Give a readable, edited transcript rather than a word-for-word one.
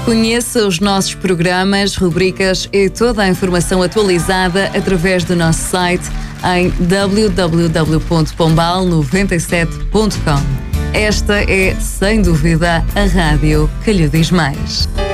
Conheça os nossos programas, rubricas e toda a informação atualizada através do nosso site em www.pombal97.com. Esta é, sem dúvida, a rádio que lhe diz mais.